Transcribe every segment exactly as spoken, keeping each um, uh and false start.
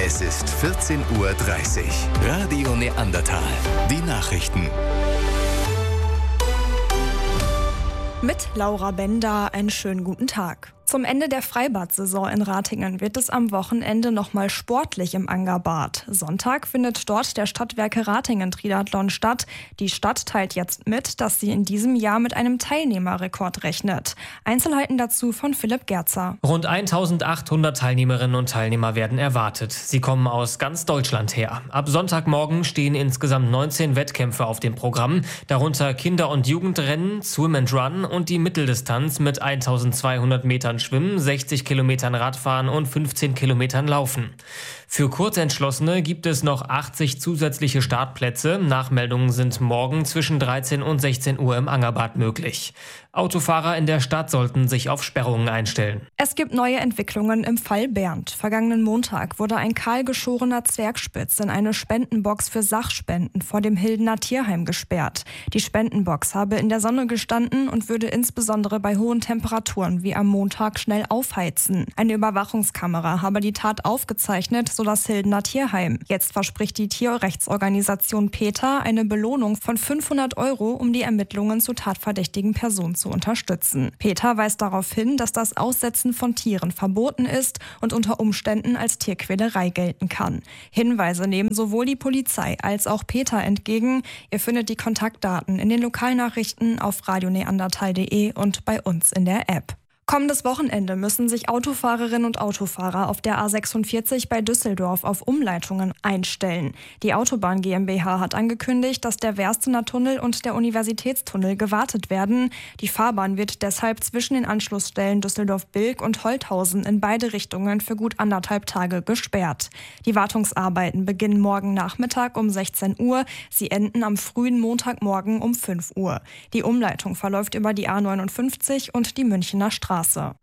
Es ist vierzehn Uhr dreißig. Radio Neandertal. Die Nachrichten. Mit Laura Bender einen schönen guten Tag. Zum Ende der Freibad-Saison in Ratingen wird es am Wochenende nochmal sportlich im Angerbad. Sonntag findet dort der Stadtwerke Ratingen Triathlon statt. Die Stadt teilt jetzt mit, dass sie in diesem Jahr mit einem Teilnehmerrekord rechnet. Einzelheiten dazu von Philipp Gerzer. Rund eintausendachthundert Teilnehmerinnen und Teilnehmer werden erwartet. Sie kommen aus ganz Deutschland her. Ab Sonntagmorgen stehen insgesamt neunzehn Wettkämpfe auf dem Programm, darunter Kinder- und Jugendrennen, Swim and Run und die Mitteldistanz mit eintausendzweihundert Metern Schwimmen, sechzig Kilometern Radfahren und fünfzehn Kilometern Laufen. Für Kurzentschlossene gibt es noch achtzig zusätzliche Startplätze. Nachmeldungen sind morgen zwischen dreizehn und sechzehn Uhr im Angerbad möglich. Autofahrer in der Stadt sollten sich auf Sperrungen einstellen. Es gibt neue Entwicklungen im Fall Bernd. Vergangenen Montag wurde ein kahlgeschorener Zwergspitz in eine Spendenbox für Sachspenden vor dem Hildener Tierheim gesperrt. Die Spendenbox habe in der Sonne gestanden und würde insbesondere bei hohen Temperaturen wie am Montag schnell aufheizen. Eine Überwachungskamera habe die Tat aufgezeichnet, so das Hildener Tierheim. Jetzt verspricht die Tierrechtsorganisation PETA eine Belohnung von fünfhundert Euro, um die Ermittlungen zu tatverdächtigen Personen zu unterstützen. PETA weist darauf hin, dass das Aussetzen von Tieren verboten ist und unter Umständen als Tierquälerei gelten kann. Hinweise nehmen sowohl die Polizei als auch PETA entgegen. Ihr findet die Kontaktdaten in den Lokalnachrichten auf radio neandertal punkt de und bei uns in der App. Kommendes Wochenende müssen sich Autofahrerinnen und Autofahrer auf der A sechsundvierzig bei Düsseldorf auf Umleitungen einstellen. Die Autobahn GmbH hat angekündigt, dass der Werstener Tunnel und der Universitätstunnel gewartet werden. Die Fahrbahn wird deshalb zwischen den Anschlussstellen Düsseldorf-Bilk und Holthausen in beide Richtungen für gut anderthalb Tage gesperrt. Die Wartungsarbeiten beginnen morgen Nachmittag um sechzehn Uhr. Sie enden am frühen Montagmorgen um fünf Uhr. Die Umleitung verläuft über die A neunundfünfzig und die Münchener Straße.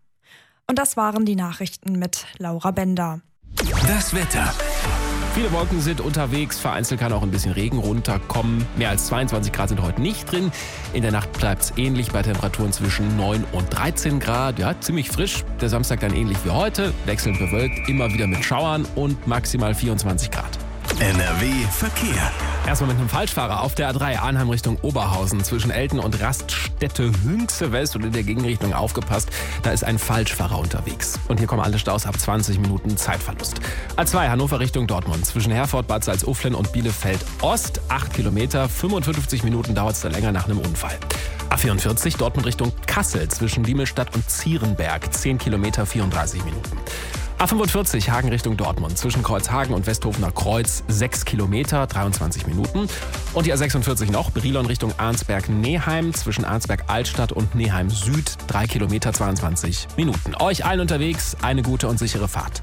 Und das waren die Nachrichten mit Laura Bender. Das Wetter. Viele Wolken sind unterwegs, vereinzelt kann auch ein bisschen Regen runterkommen. Mehr als zweiundzwanzig Grad sind heute nicht drin. In der Nacht bleibt es ähnlich bei Temperaturen zwischen neun und dreizehn Grad. Ja, ziemlich frisch. Der Samstag dann ähnlich wie heute, wechselnd bewölkt, immer wieder mit Schauern und maximal vierundzwanzig Grad. N R W Verkehr. Erstmal mit einem Falschfahrer auf der A drei Arnheim Richtung Oberhausen zwischen Elten und Raststätte Hünxe West und in der Gegenrichtung aufgepasst. Da ist ein Falschfahrer unterwegs. Und hier kommen alle Staus ab zwanzig Minuten Zeitverlust. A zwei Hannover Richtung Dortmund zwischen Herford, Bad Salzuflen und Bielefeld Ost. acht Kilometer, fünfundfünfzig Minuten dauert es da länger nach einem Unfall. A vierundvierzig Dortmund Richtung Kassel zwischen Diemelstadt und Zierenberg. zehn Kilometer, vierunddreißig Minuten. A fünfundvierzig Hagen Richtung Dortmund zwischen Kreuzhagen und Westhofener Kreuz sechs Kilometer, dreiundzwanzig Minuten. Und die A sechsundvierzig noch, Brilon Richtung Arnsberg-Neheim zwischen Arnsberg-Altstadt und Neheim Süd drei Kilometer, zweiundzwanzig Minuten. Euch allen unterwegs eine gute und sichere Fahrt.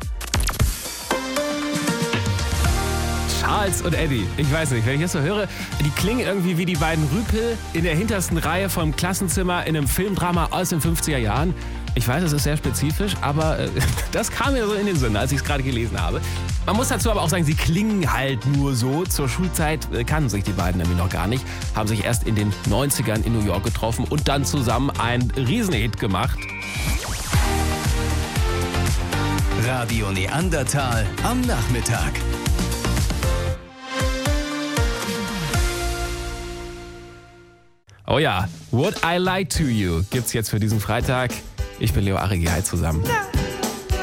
Charles und Eddie, ich weiß nicht, wenn ich das so höre, die klingen irgendwie wie die beiden Rüpel in der hintersten Reihe vom Klassenzimmer in einem Filmdrama aus den fünfziger Jahren. Ich weiß, es ist sehr spezifisch, aber äh, das kam mir so in den Sinn, als ich es gerade gelesen habe. Man muss dazu aber auch sagen, sie klingen halt nur so. Zur Schulzeit äh, kannten sich die beiden nämlich noch gar nicht, haben sich erst in den neunzigern in New York getroffen und dann zusammen einen Riesenhit gemacht. Radio Neandertal am Nachmittag. Oh ja, Would I Lie to You gibt's jetzt für diesen Freitag. Ich bin Leo Arrigi, hi zusammen. Ja.